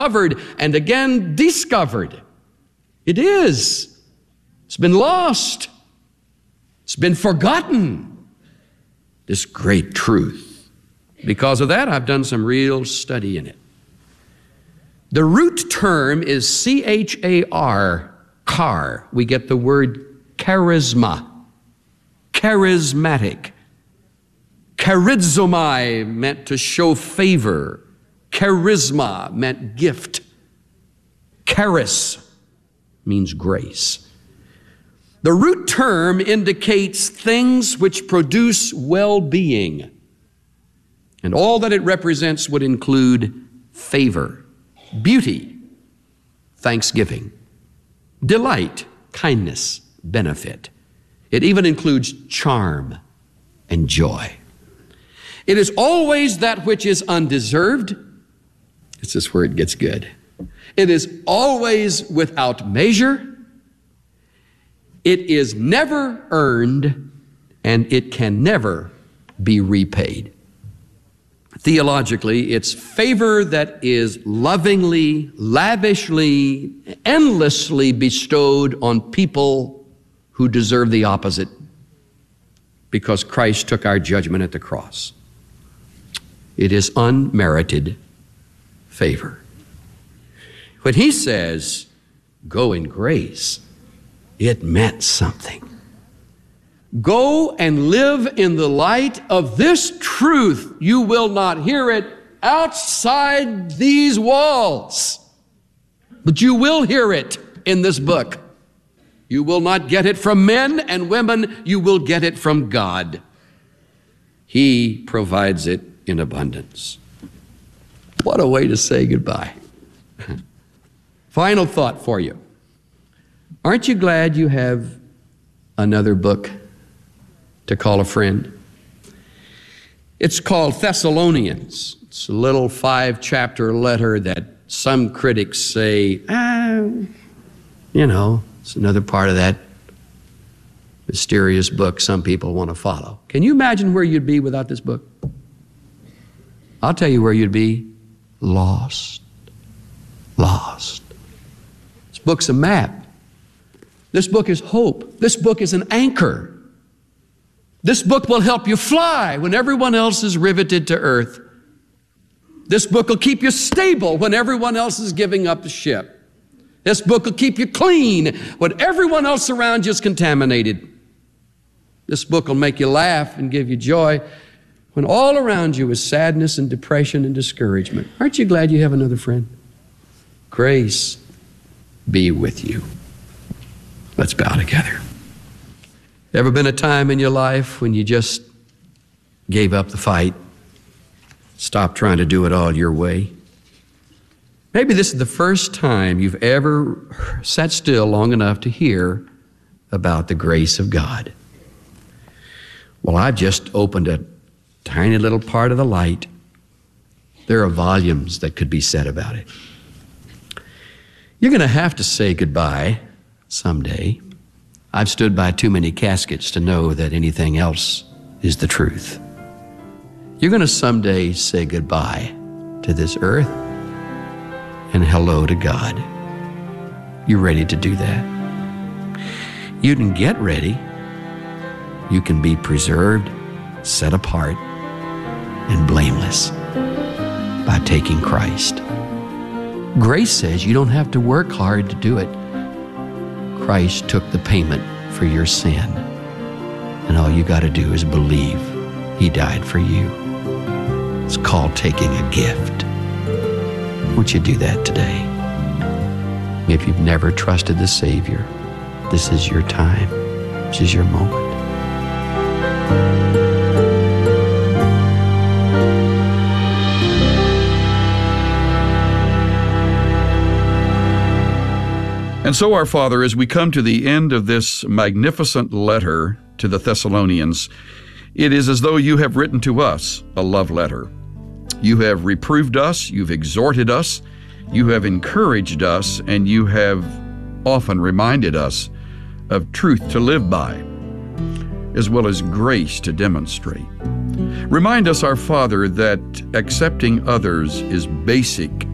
covered and again discovered. It is. It's been lost. It's been forgotten. This great truth. Because of that, I've done some real study in it. The root term is C-H-A-R, char. We get the word charisma, charismatic. Charizomai meant to show favor. Charisma meant gift. Charis means grace. The root term indicates things which produce well-being. And all that it represents would include favor, beauty, thanksgiving, delight, kindness, benefit. It even includes charm and joy. It is always that which is undeserved. This is where it gets good. It is always without measure. It is never earned, and it can never be repaid. Theologically, it's favor that is lovingly, lavishly, endlessly bestowed on people who deserve the opposite, because Christ took our judgment at the cross. It is unmerited favor. When he says, go in grace, it meant something. Go and live in the light of this truth. You will not hear it outside these walls, but you will hear it in this book. You will not get it from men and women. You will get it from God. He provides it in abundance. What a way to say goodbye. Final thought for you. Aren't you glad you have another book to call a friend? It's called Thessalonians. It's a little 5-chapter letter that some critics say, it's another part of that mysterious book some people want to follow. Can you imagine where you'd be without this book? I'll tell you where you'd be. Lost. Lost. This book's a map. This book is hope. This book is an anchor. This book will help you fly when everyone else is riveted to earth. This book will keep you stable when everyone else is giving up the ship. This book will keep you clean when everyone else around you is contaminated. This book will make you laugh and give you joy when all around you is sadness and depression and discouragement. Aren't you glad you have another friend? Grace be with you. Let's bow together. Ever been a time in your life when you just gave up the fight, stopped trying to do it all your way? Maybe this is the first time you've ever sat still long enough to hear about the grace of God. Well, I've just opened a tiny little part of the light. There are volumes that could be said about it. You're going to have to say goodbye someday. I've stood by too many caskets to know that anything else is the truth. You're going to someday say goodbye to this earth and hello to God. You ready to do that? You can get ready. You can be preserved, set apart, and blameless by taking Christ. Grace says you don't have to work hard to do it. Christ took the payment for your sin, and all you got to do is believe He died for you. It's called taking a gift. Won't you do that today? If you've never trusted the Savior, this is your time. This is your moment. And so, our Father, as we come to the end of this magnificent letter to the Thessalonians, it is as though you have written to us a love letter. You have reproved us, you've exhorted us, you have encouraged us, and you have often reminded us of truth to live by, as well as grace to demonstrate. Remind us, our Father, that accepting others is basic